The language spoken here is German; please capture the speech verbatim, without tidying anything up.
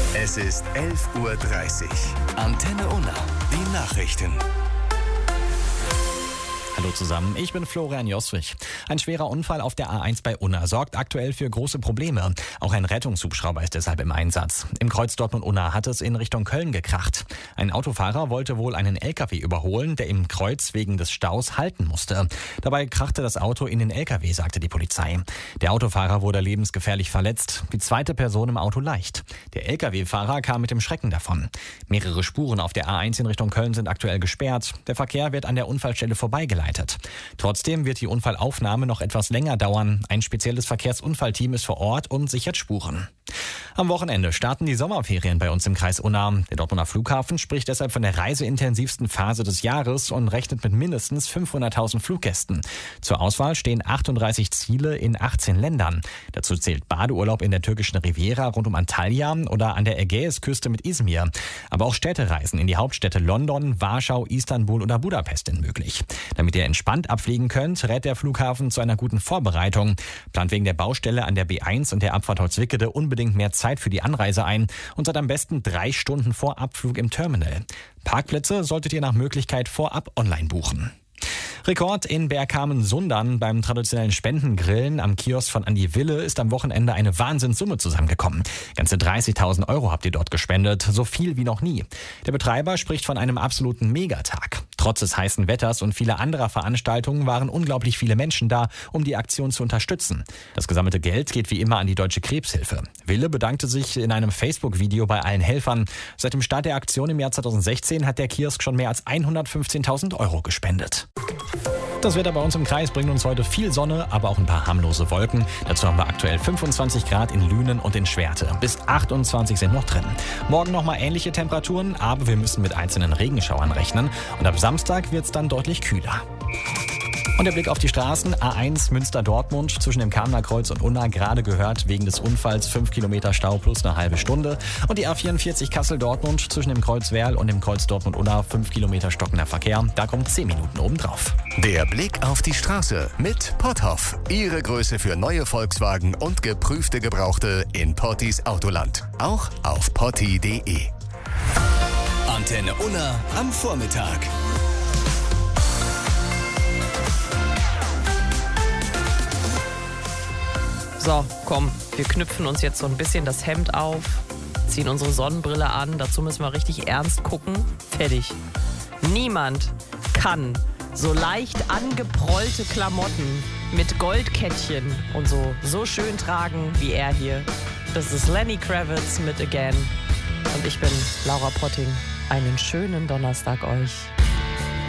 Es ist elf Uhr dreißig. Antenne Unna. Die Nachrichten. Hallo zusammen, ich bin Florian Joswig. Ein schwerer Unfall auf der A eins bei Unna sorgt aktuell für große Probleme. Auch ein Rettungshubschrauber ist deshalb im Einsatz. Im Kreuz Dortmund-Unna hat es in Richtung Köln gekracht. Ein Autofahrer wollte wohl einen L K W überholen, der im Kreuz wegen des Staus halten musste. Dabei krachte das Auto in den L K W, sagte die Polizei. Der Autofahrer wurde lebensgefährlich verletzt, die zweite Person im Auto leicht. Der L K W-Fahrer kam mit dem Schrecken davon. Mehrere Spuren auf der A eins in Richtung Köln sind aktuell gesperrt. Der Verkehr wird an der Unfallstelle vorbeigeleitet. Trotzdem wird die Unfallaufnahme noch etwas länger dauern. Ein spezielles Verkehrsunfallteam ist vor Ort und sichert Spuren. Am Wochenende starten die Sommerferien bei uns im Kreis Unna. Der Dortmunder Flughafen spricht deshalb von der reiseintensivsten Phase des Jahres und rechnet mit mindestens fünfhunderttausend Fluggästen. Zur Auswahl stehen achtunddreißig Ziele in achtzehn Ländern. Dazu zählt Badeurlaub in der türkischen Riviera rund um Antalya oder an der Ägäisküste mit Izmir. Aber auch Städtereisen in die Hauptstädte London, Warschau, Istanbul oder Budapest sind möglich. Damit ihr entspannt abfliegen könnt, rät der Flughafen zu einer guten Vorbereitung. Plant wegen der Baustelle an der B eins und der Abfahrt Holzwickede unbedingt mehr Zeit für die Anreise ein und seid am besten drei Stunden vor Abflug im Terminal. Parkplätze solltet ihr nach Möglichkeit vorab online buchen. Rekord in Bergkamen-Sundern beim traditionellen Spendengrillen am Kiosk von Andi Wille ist am Wochenende eine Wahnsinnssumme zusammengekommen. Ganze dreißigtausend Euro habt ihr dort gespendet, so viel wie noch nie. Der Betreiber spricht von einem absoluten Megatag. Trotz des heißen Wetters und vieler anderer Veranstaltungen waren unglaublich viele Menschen da, um die Aktion zu unterstützen. Das gesammelte Geld geht wie immer an die Deutsche Krebshilfe. Wille bedankte sich in einem Facebook-Video bei allen Helfern. Seit dem Start der Aktion im Jahr zweitausendsechzehn hat der Kiosk schon mehr als hundertfünfzehntausend Euro gespendet. Das Wetter bei uns im Kreis bringt uns heute viel Sonne, aber auch ein paar harmlose Wolken. Dazu haben wir aktuell fünfundzwanzig Grad in Lünen und in Schwerte. Bis achtundzwanzig sind noch drin. Morgen nochmal ähnliche Temperaturen, aber wir müssen mit einzelnen Regenschauern rechnen. Und ab Samstag wird es dann deutlich kühler. Und der Blick auf die Straßen. A eins Münster-Dortmund zwischen dem Kamener Kreuz und Unna gerade gehört wegen des Unfalls fünf Kilometer Stau plus eine halbe Stunde. Und die A vierundvierzig Kassel-Dortmund zwischen dem Kreuz Werl und dem Kreuz Dortmund-Unna fünf Kilometer stockender Verkehr. Da kommen zehn Minuten obendrauf. Der Blick auf die Straße mit Potthoff. Ihre Größe für neue Volkswagen und geprüfte Gebrauchte in Pottis Autoland. Auch auf potti punkt de. Antenne Unna am Vormittag. So, komm, wir knüpfen uns jetzt so ein bisschen das Hemd auf, ziehen unsere Sonnenbrille an, dazu müssen wir richtig ernst gucken. Fertig. Niemand kann so leicht angeprollte Klamotten mit Goldkettchen und so, so schön tragen wie er hier. Das ist Lenny Kravitz mit Again und ich bin Laura Potting. Einen schönen Donnerstag euch.